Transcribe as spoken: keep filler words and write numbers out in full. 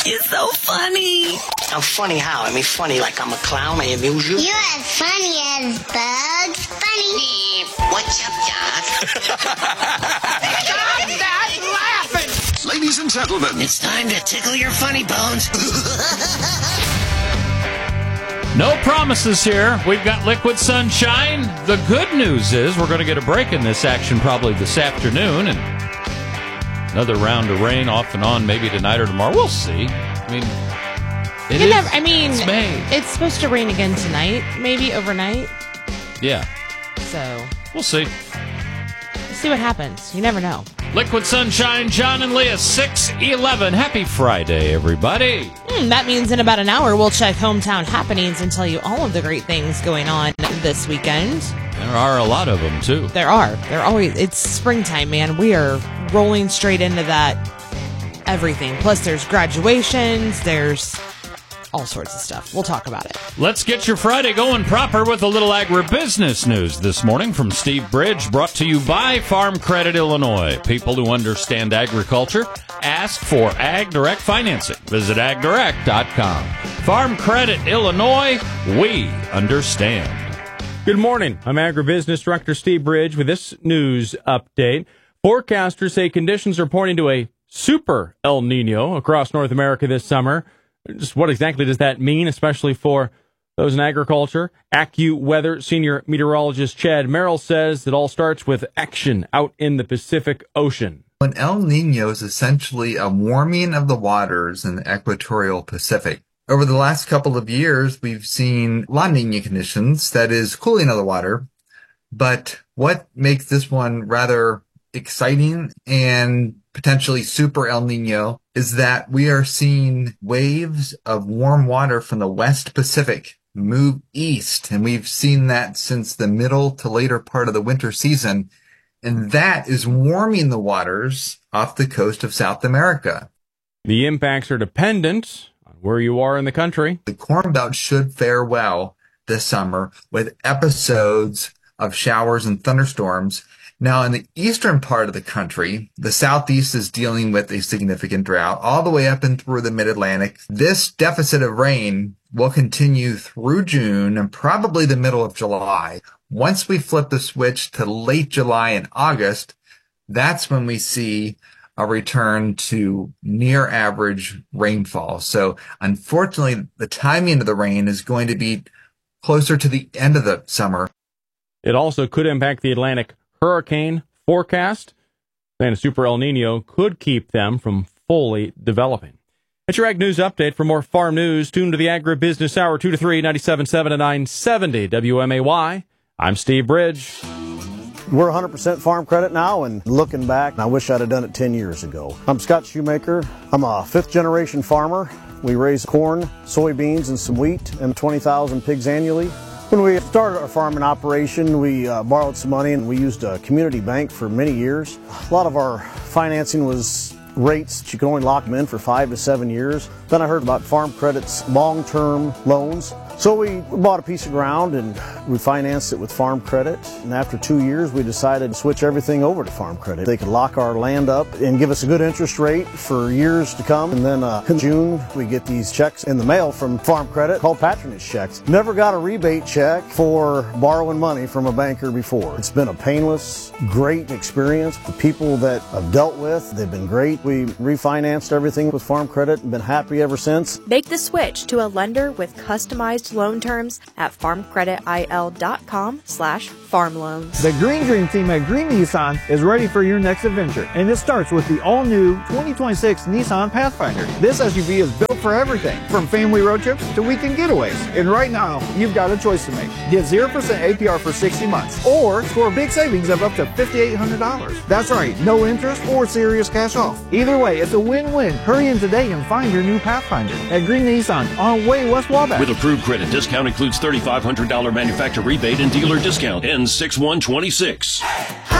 You're so funny. I'm funny how? I mean, funny like I'm a clown. I amuse you. You're as funny as Bugs Bunny. What's up, Doc? Stop that laughing! Ladies and gentlemen, It's time to tickle your funny bones. No promises here. We've got liquid sunshine. The good news is we're going to get a break in this action probably this afternoon, and another round of rain off and on maybe tonight or tomorrow. We'll see. I mean, it You is, never, I mean, it's May. it's supposed to rain again tonight, maybe overnight. Yeah, So we'll see. we'll see what happens. You never know. Liquid sunshine, John and Leah, six eleven. Happy Friday, everybody. Hmm, that means in about an hour we'll check hometown happenings and tell you all of the great things going on this weekend. There are a lot of them, too. There are. There always. It's springtime, man. We are rolling straight into that everything. Plus, there's graduations. There's all sorts of stuff. We'll talk about it. Let's get your Friday going proper with a little agribusiness news this morning from Steve Bridge, brought to you by Farm Credit Illinois. People who understand agriculture ask for Ag Direct financing. Visit ag direct dot com. Farm Credit Illinois, we understand. Good morning. I'm Agribusiness Director Steve Bridge with this news update. Forecasters say conditions are pointing to a super El Nino across North America this summer. Just what exactly does that mean, especially for those in agriculture? AccuWeather senior meteorologist Chad Merrill says it all starts with action out in the Pacific Ocean. An El Nino is essentially a warming of the waters in the equatorial Pacific. Over the last couple of years, we've seen La Nina conditions, that is, cooling of the water. But what makes this one rather exciting and potentially super El Nino is that we are seeing waves of warm water from the West Pacific move east. And we've seen that since the middle to later part of the winter season. And that is warming the waters off the coast of South America. The impacts are dependent on where you are in the country. The Corn Belt should fare well this summer with episodes of showers and thunderstorms. Now, in the eastern part of the country, the southeast is dealing with a significant drought all the way up and through the mid-Atlantic. This deficit of rain will continue through June and probably the middle of July. Once we flip the switch to late July and August, that's when we see a return to near average rainfall. So unfortunately, the timing of the rain is going to be closer to the end of the summer. It also could impact the Atlantic hurricane forecast, and a super El Nino could keep them from fully developing. That's your Ag News Update. For more farm news, tune to the Agribusiness Hour, two to three, ninety-seven point seven to nine seventy W M A Y. I'm Steve Bridge. We're one hundred percent farm credit now, and looking back, I wish I'd have done it ten years ago. I'm Scott Shoemaker. I'm a fifth-generation farmer. We raise corn, soybeans, and some wheat, and twenty thousand pigs annually. When we started our farming operation, we uh, borrowed some money, and we used a community bank for many years. A lot of our financing was rates that you could only lock them in for five to seven years. Then I heard about Farm Credit's long-term loans. So we bought a piece of ground and we financed it with Farm Credit. And after two years, we decided to switch everything over to Farm Credit. They could lock our land up and give us a good interest rate for years to come. And then uh, in June, we get these checks in the mail from Farm Credit called patronage checks. Never got a rebate check for borrowing money from a banker before. It's been a painless, great experience. The people that I've dealt with, they've been great. We refinanced everything with Farm Credit and been happy ever since. Make the switch to a lender with customized loan terms at farmcreditil.com slash farm loans. The Green Dream team at Green Nissan is ready for your next adventure, and it starts with the all-new twenty twenty-six Nissan Pathfinder. This S U V is built for everything, from family road trips to weekend getaways. And right now, you've got a choice to make. Get zero percent A P R for sixty months, or score big savings of up to five thousand eight hundred dollars. That's right, no interest or serious cash off. Either way, it's a win-win. Hurry in today and find your new Pathfinder at Green Nissan on Way West Wabash. with approved credit, discount includes three thousand five hundred dollars manufacturer rebate and dealer discount. Ends six one twenty-six.